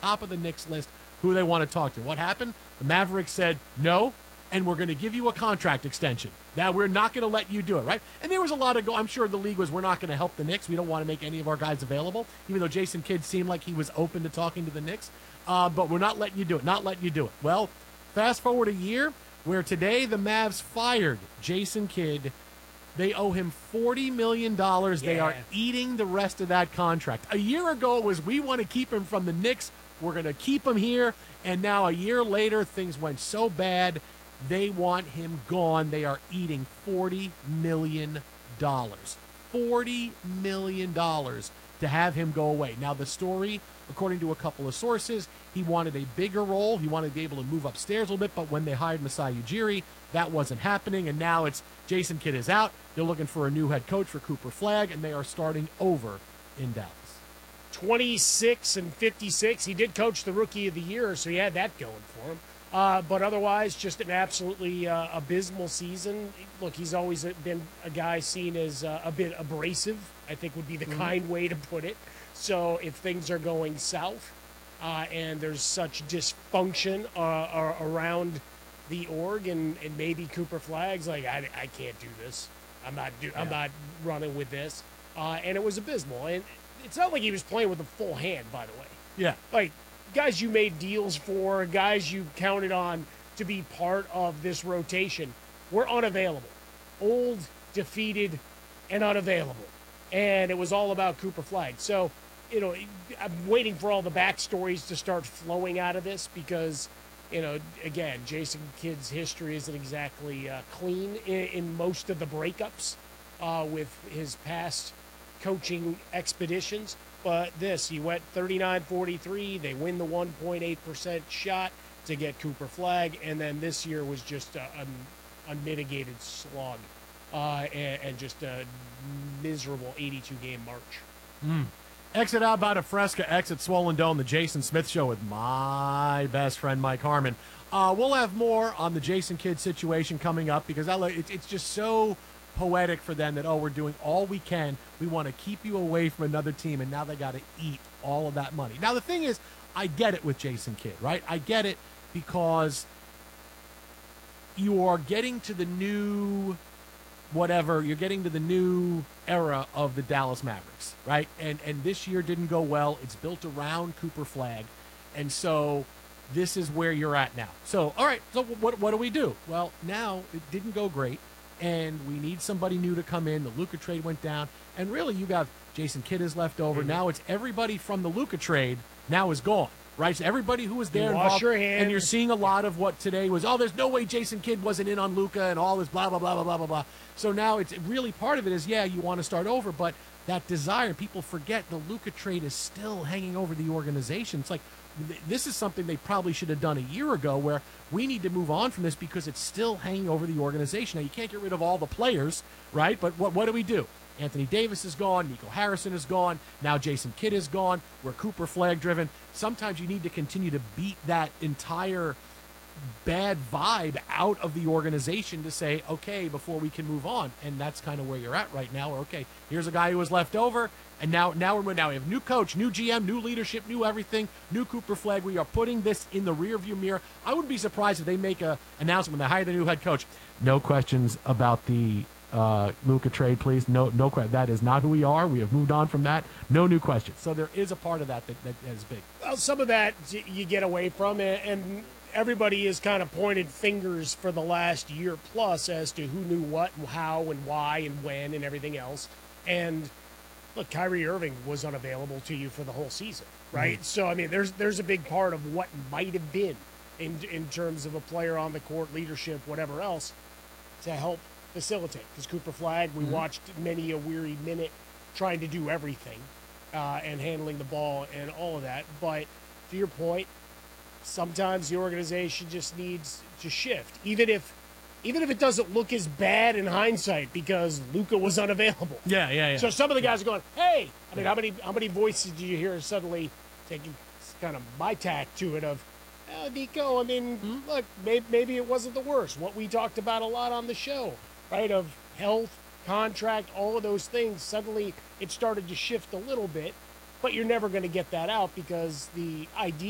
top of the Knicks list who they want to talk to. What happened? The Mavericks said no, and we're going to give you a contract extension. Now, we're not going to let you do it, right? And there was a lot of I'm sure the league was, we're not going to help the Knicks. We don't want to make any of our guys available, even though Jason Kidd seemed like he was open to talking to the Knicks. But we're not letting you do it. Well, fast forward a year where today the Mavs fired Jason Kidd. They owe him $40 million. Yeah. They are eating the rest of that contract. A year ago it was, we want to keep him from the Knicks. We're going to keep him here. And now a year later, things went so bad, they want him gone. They are eating $40 million. $40 million to have him go away. Now, the story, according to a couple of sources, he wanted a bigger role. He wanted to be able to move upstairs a little bit, but when they hired Masai Ujiri, that wasn't happening, and now it's Jason Kidd is out. They're looking for a new head coach for Cooper Flagg, and they are starting over in Dallas. 26-56. He did coach the Rookie of the Year, so he had that going for him. But otherwise, just an absolutely abysmal season. Look, he's always been a guy seen as a bit abrasive, I think would be the kind way to put it. So if things are going south and there's such dysfunction around the org, and maybe Cooper Flagg's like, I can't do this. I'm not running with this. And it was abysmal. And it's not like he was playing with a full hand, by the way. Yeah. Like, guys you made deals for, guys you counted on to be part of this rotation were unavailable. Old, defeated, and unavailable. And it was all about Cooper Flagg. So, I'm waiting for all the backstories to start flowing out of this because, again, Jason Kidd's history isn't exactly clean in most of the breakups with his past coaching expeditions. But he went 39-43. They win the 1.8% shot to get Cooper Flagg. And then this year was just an unmitigated slog and just a miserable 82-game march. Exit out by the Fresca, exit Swollen Dome, the Jason Smith Show with my best friend Mike Harmon. We'll have more on the Jason Kidd situation coming up because it's just so poetic for them that, we're doing all we can. We want to keep you away from another team, and now they got to eat all of that money. Now, the thing is, I get it with Jason Kidd, right? I get it because you are getting to the new you're getting to the new era of the Dallas Mavericks, right? And this year didn't go well. It's built around Cooper Flagg. And so this is where you're at now. So, all right, so what do we do? Well, now it didn't go great, and we need somebody new to come in. The Luka trade went down, and really you got Jason Kidd is left over. Now it's everybody from the Luka trade now is gone. Right, so everybody who was there involved, and you're seeing a lot of what today was, there's no way Jason Kidd wasn't in on Luka and all this blah, blah, blah, blah, blah, blah, blah. So now it's really part of it is, you want to start over, but that desire, people forget the Luka trade is still hanging over the organization. It's like, this is something they probably should have done a year ago where we need to move on from this because it's still hanging over the organization. Now, you can't get rid of all the players, right? But what do we do? Anthony Davis is gone. Nico Harrison is gone. Now Jason Kidd is gone. We're Cooper Flagg driven. Sometimes you need to continue to beat that entire bad vibe out of the organization to say, okay, before we can move on. And that's kind of where you're at right now. Okay, here's a guy who was left over, and now we have new coach, new GM, new leadership, new everything, new Cooper Flagg. We are putting this in the rearview mirror. I wouldn't be surprised if they make an announcement when they hire the new head coach. No questions about the Luka trade, please. No question. That is not who we are. We have moved on from that. No new questions. So there is a part of that is big. Well, some of that you get away from, and everybody has kind of pointed fingers for the last year plus as to who knew what and how and why and when and everything else. And look, Kyrie Irving was unavailable to you for the whole season, right? Mm-hmm. So, I mean, there's a big part of what might have been in terms of a player on the court, leadership, whatever else, to help facilitate. Because Cooper Flagg, we watched many a weary minute trying to do everything and handling the ball and all of that. But to your point, sometimes the organization just needs to shift, even if it doesn't look as bad in hindsight because Luka was unavailable. Yeah. So some of the guys are going, hey, I mean, how many voices do you hear suddenly taking kind of my tack to it of, Nico, I mean, look, maybe it wasn't the worst. What we talked about a lot on the show, right, of health, contract, all of those things, suddenly it started to shift a little bit, but you're never going to get that out because the idea